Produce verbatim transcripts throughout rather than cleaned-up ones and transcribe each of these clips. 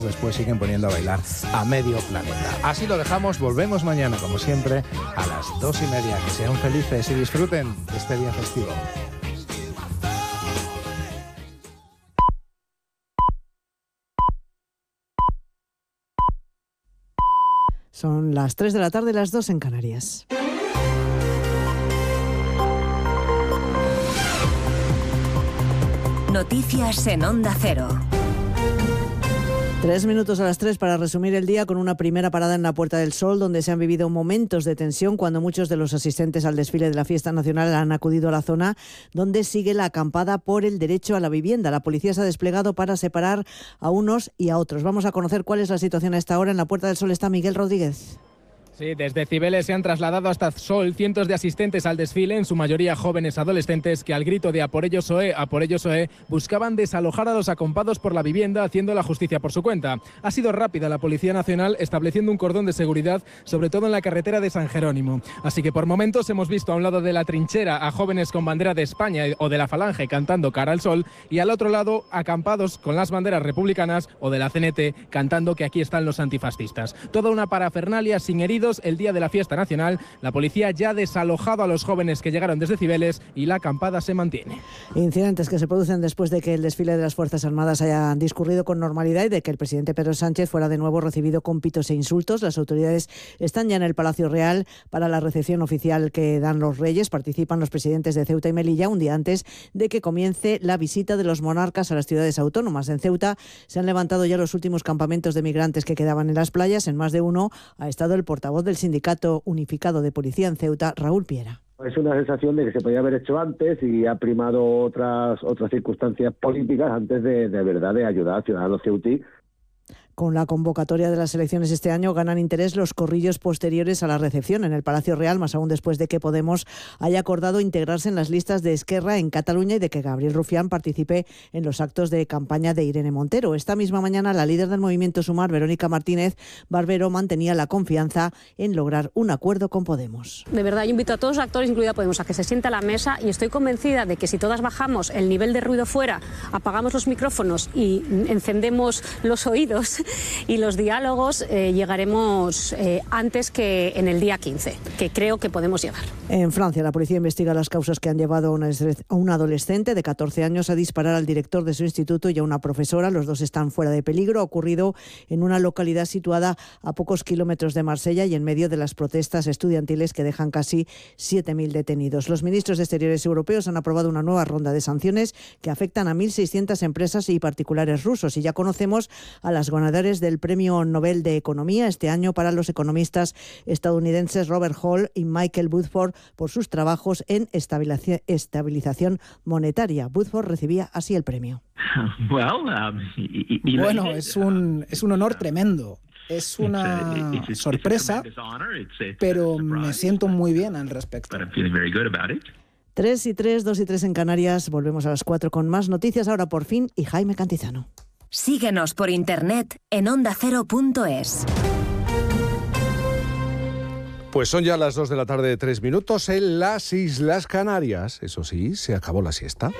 Después siguen poniendo a bailar a medio planeta. Así lo dejamos, volvemos mañana, como siempre, a las dos y media. Que sean felices y disfruten de este día festivo. Son las tres de la tarde, las dos en Canarias. Noticias en Onda Cero. Tres minutos a las tres para resumir el día con una primera parada en la Puerta del Sol, donde se han vivido momentos de tensión cuando muchos de los asistentes al desfile de la Fiesta Nacional han acudido a la zona donde sigue la acampada por el derecho a la vivienda. La policía se ha desplegado para separar a unos y a otros. Vamos a conocer cuál es la situación a esta hora. En la Puerta del Sol está Miguel Rodríguez. Sí, desde Cibeles se han trasladado hasta Sol cientos de asistentes al desfile, en su mayoría jóvenes adolescentes, que al grito de "a por ellos Oe, a por ellos Oe", buscaban desalojar a los acompados por la vivienda, haciendo la justicia por su cuenta. Ha sido rápida la Policía Nacional estableciendo un cordón de seguridad, sobre todo en la carretera de San Jerónimo. Así que por momentos hemos visto a un lado de la trinchera a jóvenes con bandera de España o de la Falange cantando "Cara al Sol", y al otro lado acampados con las banderas republicanas o de la C N T cantando que aquí están los antifascistas. Toda una parafernalia sin heridos. El día de la Fiesta Nacional, la policía ya ha desalojado a los jóvenes que llegaron desde Cibeles y la acampada se mantiene. Incidentes que se producen después de que el desfile de las Fuerzas Armadas haya discurrido con normalidad y de que el presidente Pedro Sánchez fuera de nuevo recibido con pitos e insultos. Las autoridades están ya en el Palacio Real para la recepción oficial que dan los reyes. Participan los presidentes de Ceuta y Melilla un día antes de que comience la visita de los monarcas a las ciudades autónomas. En Ceuta se han levantado ya los últimos campamentos de migrantes que quedaban en las playas. En más de uno ha estado el portavoz del Sindicato Unificado de Policía en Ceuta, Raúl Piera. Es una sensación de que se podía haber hecho antes y ha primado otras otras circunstancias políticas antes de, de verdad de ayudar al ciudadano ceutí. Con la convocatoria de las elecciones este año ganan interés los corrillos posteriores a la recepción en el Palacio Real, más aún después de que Podemos haya acordado integrarse en las listas de Esquerra en Cataluña y de que Gabriel Rufián participe en los actos de campaña de Irene Montero. Esta misma mañana la líder del movimiento Sumar, Verónica Martínez Barbero, mantenía la confianza en lograr un acuerdo con Podemos. De verdad, yo invito a todos los actores, incluida Podemos, a que se sienta a la mesa, y estoy convencida de que si todas bajamos el nivel de ruido fuera, apagamos los micrófonos y encendemos los oídos y los diálogos, eh, llegaremos eh, antes que en el día quince, que creo que podemos llegar. En Francia, la policía investiga las causas que han llevado a una, a una adolescente de catorce años a disparar al director de su instituto y a una profesora. Los dos están fuera de peligro. Ha ocurrido en una localidad situada a pocos kilómetros de Marsella y en medio de las protestas estudiantiles que dejan casi siete mil detenidos. Los ministros de Exteriores europeos han aprobado una nueva ronda de sanciones que afectan a mil seiscientas empresas y particulares rusos. Y ya conocemos a las ganadoras del Premio Nobel de Economía este año para los economistas estadounidenses Robert Hall y Michael Woodford por sus trabajos en estabilización monetaria. Woodford recibía así el premio. Bueno, es un, es un honor tremendo. Es una sorpresa, pero me siento muy bien al respecto. Tres y tres, dos y tres en Canarias. Volvemos a las cuatro con más noticias. Ahora por fin y Jaime Cantizano. Síguenos por internet en onda cero punto es. Pues son ya las dos de la tarde de tres minutos en las Islas Canarias. Eso sí, se acabó la siesta.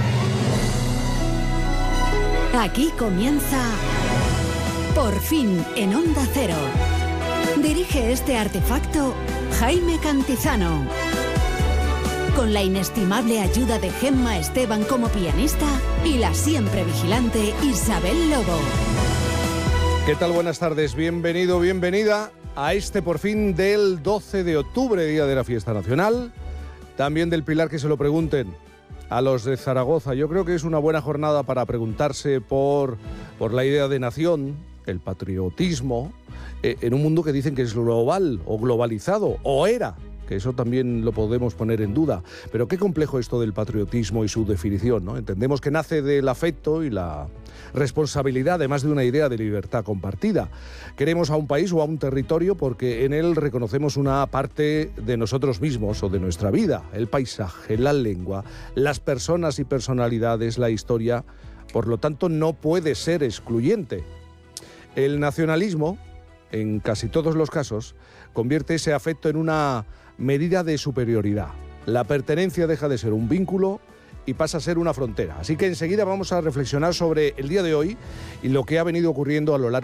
Aquí comienza Por fin en Onda Cero. Dirige este artefacto Jaime Cantizano. Con la inestimable ayuda de Gemma Esteban como pianista y la siempre vigilante Isabel Lobo. ¿Qué tal? Buenas tardes. Bienvenido, bienvenida a este Por fin del doce de octubre, día de la Fiesta Nacional. También del Pilar, que se lo pregunten a los de Zaragoza. Yo creo que es una buena jornada para preguntarse por, por la idea de nación, el patriotismo, eh, en un mundo que dicen que es global o globalizado, o era, que eso también lo podemos poner en duda. Pero qué complejo esto del patriotismo y su definición, ¿no? Entendemos que nace del afecto y la responsabilidad, además de una idea de libertad compartida. Queremos a un país o a un territorio porque en él reconocemos una parte de nosotros mismos o de nuestra vida, el paisaje, la lengua, las personas y personalidades, la historia. Por lo tanto, no puede ser excluyente. El nacionalismo, en casi todos los casos, convierte ese afecto en una medida de superioridad. La pertenencia deja de ser un vínculo y pasa a ser una frontera. Así que enseguida vamos a reflexionar sobre el día de hoy y lo que ha venido ocurriendo a lo largo